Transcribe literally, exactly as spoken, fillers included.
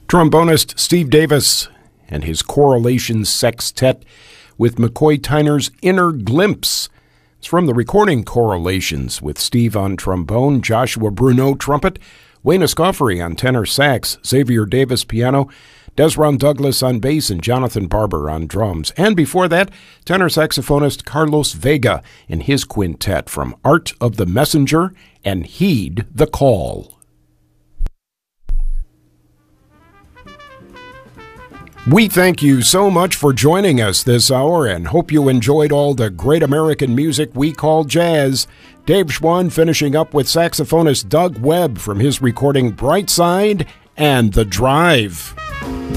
Trombonist Steve Davis and his Correlations Sextet with McCoy Tyner's Inner Glimpse. It's from the recording Correlations with Steve on trombone, Joshua Bruneau trumpet, Wayne Escoffery on tenor sax, Xavier Davis piano, Desron Douglas on bass, and Jonathan Barber on drums. And before that, tenor saxophonist Carlos Vega in his quintet from Art of the Messenger and Heed the Call. We thank you so much for joining us this hour and hope you enjoyed all the great American music we call jazz. Dave Schwann finishing up with saxophonist Doug Webb from his recording Brightside and The Drive.